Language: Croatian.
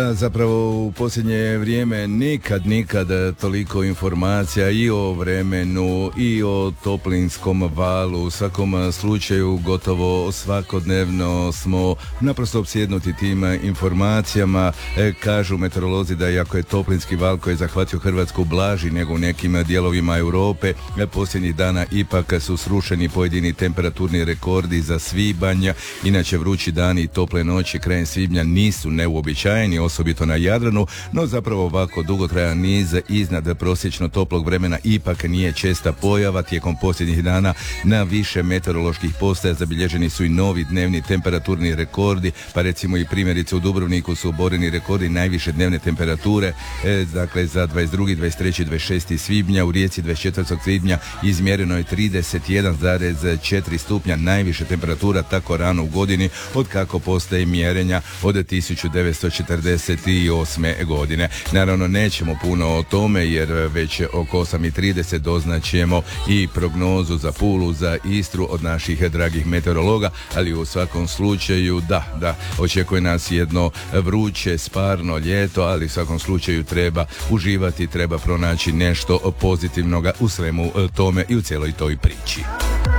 Zapravo u posljednje vrijeme nikad toliko informacija i o vremenu i o toplinskom valu. U svakom slučaju gotovo svakodnevno smo naprosto opsjednuti tim informacijama. Kažu meteorolozi da iako je toplinski val koji je zahvatio Hrvatsku blaži nego u nekim dijelovima Europe, posljednjih dana ipak su srušeni pojedini temperaturni rekordi za svibanj. Inače vrući dani i tople noći krajem svibnja nisu neuobičajeni, osobito na Jadranu, no zapravo ovako dugotrajan niz iznad prosječno toplog vremena ipak nije česta pojava. Tijekom posljednjih dana na više meteoroloških postaja zabilježeni su i novi dnevni temperaturni rekordi, pa recimo i primjerice u Dubrovniku su oboreni rekordi najviše dnevne temperature, dakle za 22., 23., 26. svibnja, u Rijeci 24. svibnja izmjereno je 31,4 stupnja, najviše temperatura tako rano u godini od kako postaje mjerenja od 1948. godine. Naravno nećemo puno o tome jer već oko 8:30 doznaćemo i prognozu za Pulu, za Istru od naših dragih meteorologa, ali u svakom slučaju da, očekuje nas jedno vruće, sparno ljeto, ali u svakom slučaju treba uživati, treba pronaći nešto pozitivnoga u svemu tome i u cijeloj toj priči.